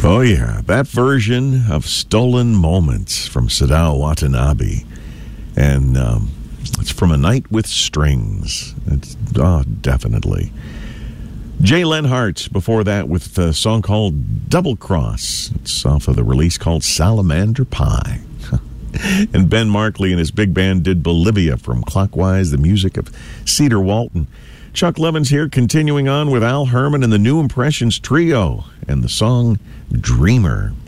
Oh, yeah. That version of Stolen Moments from Sadao Watanabe. And it's from A Night with Strings. It's, definitely. Jay Lenhart before that with a song called Double Cross. It's off of the release called Salamander Pie. And Ben Markley and his big band did Bolivia from Clockwise, the music of Cedar Walton. Chuck Levins here, continuing on with Al Herman and the New Impressions Trio and the song Dreamer.